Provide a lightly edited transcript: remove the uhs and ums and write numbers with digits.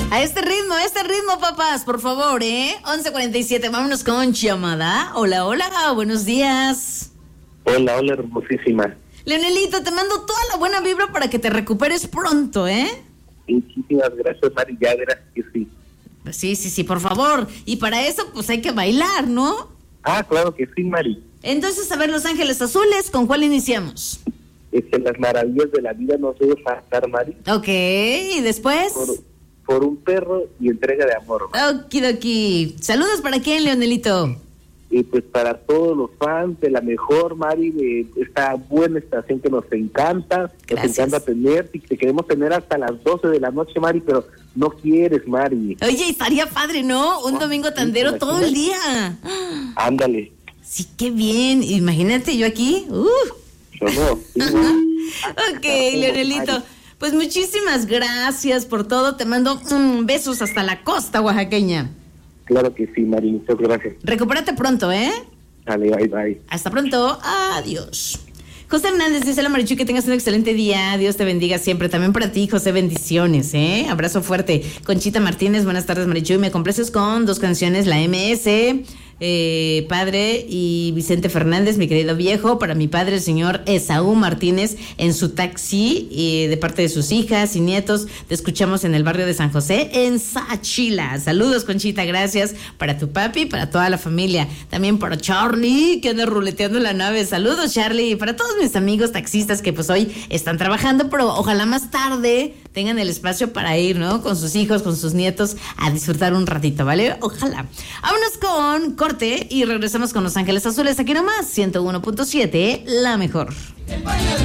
A este ritmo, papás, por favor, 11:47, vámonos con llamada. Hola, buenos días. Hola, hermosísima. Leonelito, te mando toda la buena vibra para que te recuperes pronto, Muchísimas gracias, Mari, ya verás que sí. Sí, por favor. Y para eso, pues hay que bailar, ¿no? Ah, claro que sí, Mari. Entonces, a ver, Los Ángeles Azules, ¿con cuál iniciamos? Las maravillas de la vida no se debe faltar, Mari. Ok, ¿y después? Por un perro y entrega de amor, Mari. Okidoki. ¿Saludos para quién, Leonelito? Y pues para todos los fans de la mejor, Mari, de esta buena estación que nos encanta. Gracias. Nos encanta tener, y te queremos tener hasta las 12 de la noche, Mari, pero no quieres, Mari. Oye, estaría padre, ¿no? Un domingo tandero todo el día. Ándale. Sí, qué bien. Imagínate yo aquí. Yo no. Ok, Leonelito. Pues muchísimas gracias por todo. Te mando besos hasta la costa oaxaqueña. Claro que sí, Mari. Muchas gracias. Recupérate pronto, Dale, bye. Hasta pronto. Adiós. José Hernández dice: hola Marichu, que tengas un excelente día, Dios te bendiga siempre, también para ti, José, bendiciones, abrazo fuerte. Conchita Martínez, buenas tardes Marichu, y me complaces con 2 canciones, la MS, padre, y Vicente Fernández, mi querido viejo, para mi padre, el señor Esaú Martínez, en su taxi, de parte de sus hijas y nietos. Te escuchamos en el barrio de San José, en Sachila. Saludos, Conchita, gracias para tu papi, para toda la familia, también para Charlie, que anda ruleteando la nave. Saludos, Charlie, y para todos mis amigos taxistas que pues hoy están trabajando, pero ojalá más tarde tengan el espacio para ir, ¿no? Con sus hijos, con sus nietos, a disfrutar un ratito, ¿vale? Ojalá. Vámonos con corte y regresamos con Los Ángeles Azules, aquí nomás, 101.7, la mejor.